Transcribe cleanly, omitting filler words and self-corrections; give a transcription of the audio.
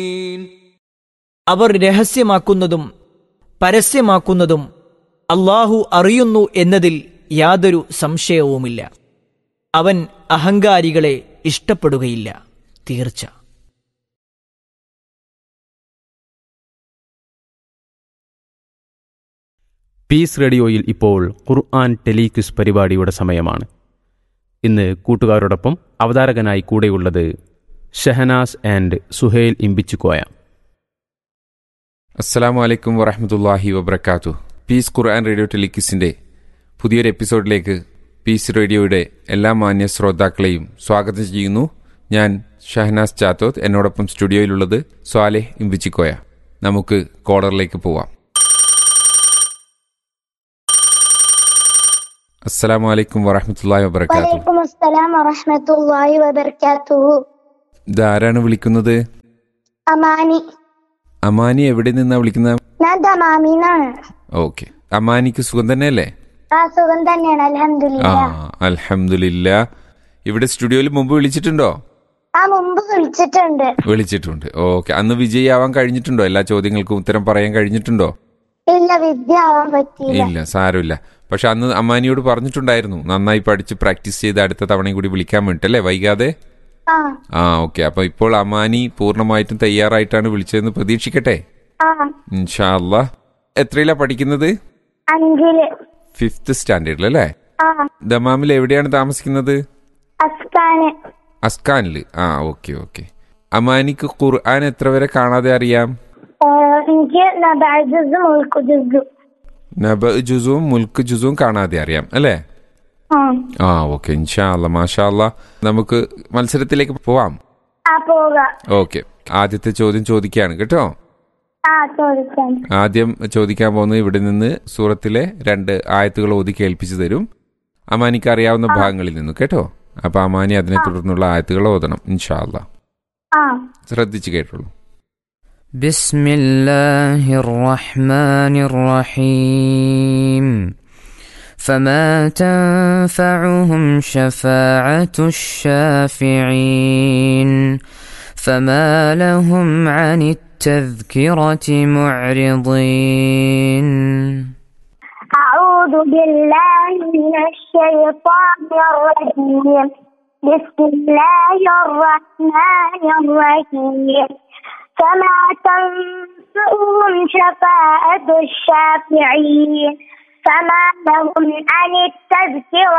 അവർ രഹസ്യമാക്കുന്നതും പരസ്യമാക്കുന്നതും അല്ലാഹു അറിയുന്നു എന്നതിൽ യാതൊരു സംശയവുമില്ല. അവൻ അഹങ്കാരികളെ ഇഷ്ടപ്പെടുകയില്ല. തീർച്ച പീസ് റേഡിയോയിൽ ഇപ്പോൾ ഖുർആൻ ടെലിക്വിസ് പരിപാടിയുടെ സമയമാണ്. ഇന്ന് കൂട്ടുകാരോടൊപ്പം അവതാരകനായി കൂടെയുള്ളത് ഷഹനാസ് ആൻഡ് സുഹൈൽ ഇമ്പിച്ചുകോയ. അസ്സലാമു അലൈക്കും വറഹ്മത്തുള്ളാഹി വബറകാതുഹു. പീസ് ഖുർആൻ റേഡിയോ ടെലിക്വിസിൻ്റെ പുതിയൊരു എപ്പിസോഡിലേക്ക് പീസ് റേഡിയോയുടെ എല്ലാ മാന്യ ശ്രോതാക്കളെയും സ്വാഗതം ചെയ്യുന്നു. ഞാൻ ഷഹനാസ് ചാത്തോത്ത്. എന്നോടൊപ്പം സ്റ്റുഡിയോയിലുള്ളത് സ്വാലിഹ് ഇമ്പിച്ചിക്കോയ. നമുക്ക് കോളറിലേക്ക് പോവാം. അസ്സലാമു അലൈക്കും വറഹ്മത്തുള്ളാഹി വബറകാതുഹു. വലൈക്കും അസ്സലാം വറഹ്മത്തുള്ളാഹി വബറകാതുഹു. ഇതാരാണ് വിളിക്കുന്നത്? അമാനി. അമാനി എവിടെ നിന്നാ വിളിക്കുന്നത്? ഞാൻ ദമാമിന്നാണ്. ഓക്കെ. അമാനിക്ക് സുഖം തന്നെയല്ലേ? സുഖം തന്നെയാണ്, അൽഹംദുലില്ലാ. അൽഹംദുലില്ലാ. ഇവിടെ സ്റ്റുഡിയോയിൽ മുമ്പ് വിളിച്ചിട്ടുണ്ടോ? മുമ്പ് വിളിച്ചിട്ടുണ്ട്. ഓക്കെ. അന്ന് വിജയിയാവാൻ കഴിഞ്ഞിട്ടുണ്ടോ? എല്ലാ ചോദ്യങ്ങൾക്കും ഉത്തരം പറയാൻ കഴിഞ്ഞിട്ടുണ്ടോ? ഇല്ല, വിദ്യ ആവാൻ പറ്റിയില്ല. ഇല്ല, സാരമില്ല. പക്ഷെ അന്ന് അമ്മാനിയോട് പറഞ്ഞിട്ടുണ്ടായിരുന്നു നന്നായി പഠിച്ച് പ്രാക്ടീസ് ചെയ്ത് അടുത്ത തവണയും കൂടി വിളിക്കാൻ വേണ്ടിട്ടല്ലേ, വൈകാതെ. ഓക്കെ. അപ്പൊ ഇപ്പോൾ അമ്മാനി പൂർണ്ണമായിട്ടും തയ്യാറായിട്ടാണ് വിളിച്ചതെന്ന് പ്രതീക്ഷിക്കട്ടെ. ഇൻഷാ അല്ലാ. എത്രയിലാ പഠിക്കുന്നത്? 5th സ്റ്റാൻഡേർഡിലല്ലേ? ദമാമിൽ എവിടെയാണ് താമസിക്കുന്നത്? അസ്കാനില്. ഓക്കെ. അമാനിക്ക് ഖുർആൻ എത്ര വരെ കാണാതെ അറിയാം? എനിക്ക് നബ ജുസും മുൽക്ക് ജുസും കാണാതെ അറിയാം അല്ലേ? ഓക്കെ. ഇൻഷാ അല്ലാ, മാഷാ അല്ലാ. നമുക്ക് മത്സരത്തിലേക്ക് പോവാം. ഓക്കെ. ആദ്യത്തെ ചോദ്യം ചോദിക്കുകയാണ് കേട്ടോ. ആദ്യം ചോദിക്കാൻ പോകുന്നത് ഇവിടെ നിന്ന് സൂറത്തിലെ 2 ആയത്തുകൾ ഓതി കേൾപ്പിച്ചു തരും. അമാനിക്ക് അറിയാവുന്ന ഭാഗങ്ങളിൽ നിന്ന് കേട്ടോ. അപ്പൊ അമാനി അതിനെ തുടർന്നുള്ള ആയത്തുകൾ ഓതണം ഇൻഷാ അല്ലാ. ശ്രദ്ധിച്ചു കേട്ടോളൂ. ബിസ്മില്ലാഹിർ റഹ്മാനിർ റഹീം. فما تنفعهم شفاعة الشافعين فما لهم عن التذكرة معرضين. أعوذ بالله من الشيطان الرجيم. بسم الله الرحمن الرحيم. فما تنفعهم شفاعة الشافعين فما لهم عن التذكرة